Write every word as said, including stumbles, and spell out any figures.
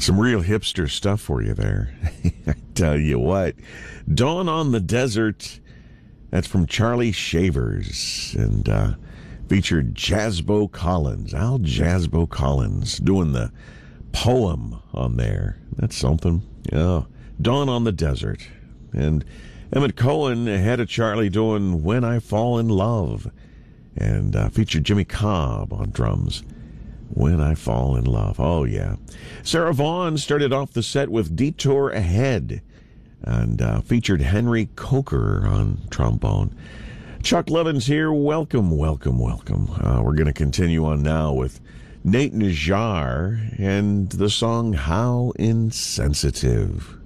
Some real hipster stuff for you there. I tell you what. Dawn on the Desert. That's from Charlie Shavers. And uh, featured Jasbo Collins. Al Jasbo Collins doing the poem on there. That's something. Yeah. Dawn on the Desert. And Emmett Cohen ahead of Charlie doing When I Fall in Love. And uh, featured Jimmy Cobb on drums. When I Fall in Love. Oh, yeah. Sarah Vaughan started off the set with Detour Ahead and uh, featured Henry Coker on trombone. Chuck Levin's here. Welcome, welcome, welcome. Uh, we're going to continue on now with Nate Najjar and the song How Insensitive.